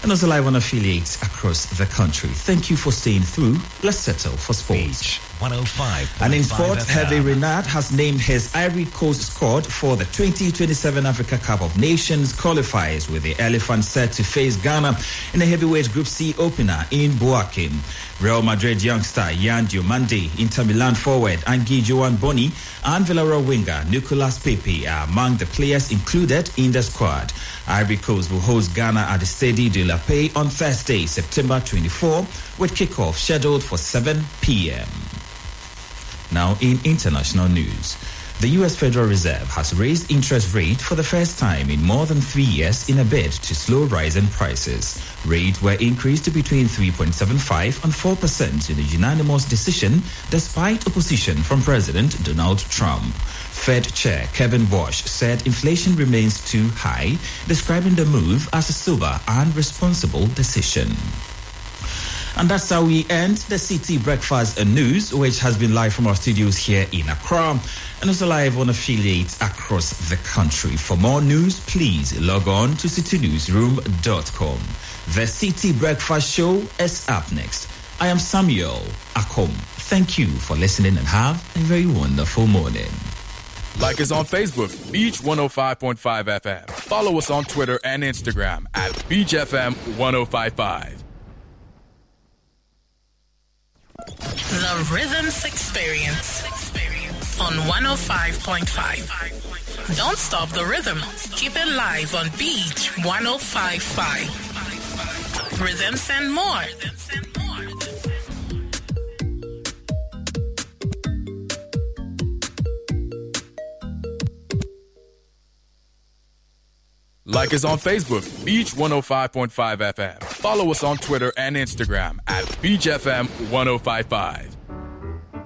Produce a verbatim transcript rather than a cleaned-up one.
and also live on affiliates across the country. Thank you for staying through. Let's settle for sports. one oh five. And in sport, Hervé Renard has named his Ivory Coast squad for the twenty twenty-seven Africa Cup of Nations qualifiers, with the Elephants set to face Ghana in the heavyweight Group C opener in Buakim. Real Madrid youngster Yan Diomande, Inter Milan forward Angie Joan Boni, and Villarreal winger Nicolas Pepe are among the players included in the squad. Ivory Coast will host Ghana at the Stade de la Paix on Thursday, September twenty-fourth, with kickoff scheduled for seven p.m. Now in international news, the U S Federal Reserve has raised interest rate for the first time in more than three years in a bid to slow rising prices. Rates were increased to between three point seven five and four percent in a unanimous decision despite opposition from President Donald Trump. Fed Chair Kevin Walsh said inflation remains too high, describing the move as a sober and responsible decision. And that's how we end the City Breakfast News, which has been live from our studios here in Accra and also live on affiliates across the country. For more news, please log on to city newsroom dot com. The City Breakfast Show is up next. I am Samuel Akom. Thank you for listening and have a very wonderful morning. Like us on Facebook, Beach one oh five point five F M. Follow us on Twitter and Instagram at Beach F M ten fifty-five. The Rhythms Experience on one oh five point five. Don't stop the rhythm. Keep it live on Beach one oh five point five. Rhythms and more. Like us on Facebook, Beach one oh five point five F M. Follow us on Twitter and Instagram at Beach F M ten fifty-five.